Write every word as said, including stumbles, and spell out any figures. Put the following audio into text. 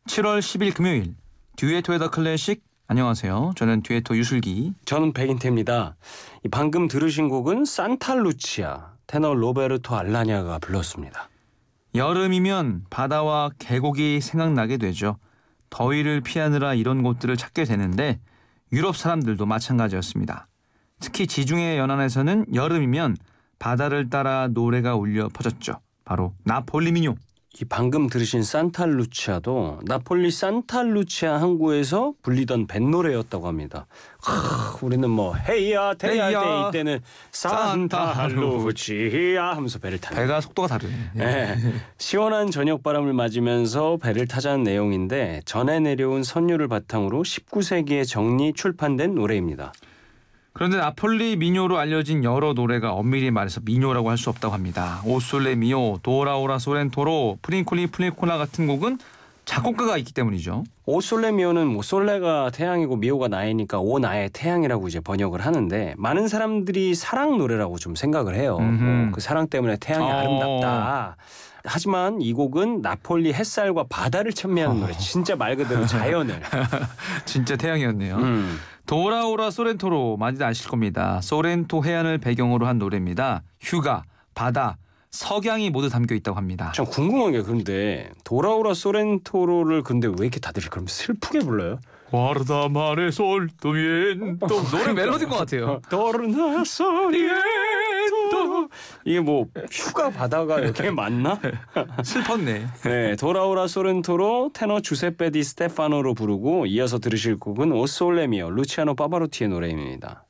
칠월 십일 금요일 듀에토의 더 클래식. 안녕하세요. 저는 듀에토 유슬기. 저는 백인태입니다. 방금 들으신 곡은 산타루치아, 테너 로베르토 알라냐가 불렀습니다. 여름이면 바다와 계곡이 생각나게 되죠. 더위를 피하느라 이런 곳들을 찾게 되는데 유럽 사람들도 마찬가지였습니다. 특히 지중해 연안에서는 여름이면 바다를 따라 노래가 울려 퍼졌죠. 바로 나폴리 민요. 이 방금 들으신 산타루치아도 나폴리 산타루치아 항구에서 불리던 뱃노래였다고 합니다. 크, 우리는 뭐 헤이야 테야 헤이야, 때 이때는 산타루치아 하면서 배를 타는. 배가 속도가 다르네. 네. 시원한 저녁바람을 맞으면서 배를 타자는 내용인데 전해 내려온 선율을 바탕으로 십구 세기에 정리 출판된 노래입니다. 그런데 나폴리 민요로 알려진 여러 노래가 엄밀히 말해서 민요라고 할 수 없다고 합니다. 오솔레 미오, 도라오라 소렌토로, 프린콜리 플리코나 같은 곡은 작곡가가 있기 때문이죠. 오솔레 미오는 뭐 솔레가 태양이고 미오가 나이니까 오 나의 태양이라고 이제 번역을 하는데 많은 사람들이 사랑 노래라고 좀 생각을 해요. 뭐 그 사랑 때문에 태양이 어. 아름답다. 하지만 이 곡은 나폴리 햇살과 바다를 찬미하는 어. 노래. 진짜 말 그대로 자연을. 진짜 태양이었네요. 음. 도라오라 소렌토로 많이들 아실 겁니다. 소렌토 해안을 배경으로 한 노래입니다. 휴가, 바다, 석양이 모두 담겨 있다고 합니다. 참 궁금한 게 그런데 도라오라 소렌토로를 근데 왜 이렇게 다들 그럼 슬프게 불러요? 과르다 마레 솔도미엔또 노래 멜로디인 것 같아요. 도르나 소리엔토 이게 뭐 휴가 바다가 이렇게 맞나? 슬펐네. 네, 도라오라 소렌토로 테너 주세페 디 스테파노로 부르고 이어서 들으실 곡은 오솔레 미오 루치아노 파바로티의 노래입니다.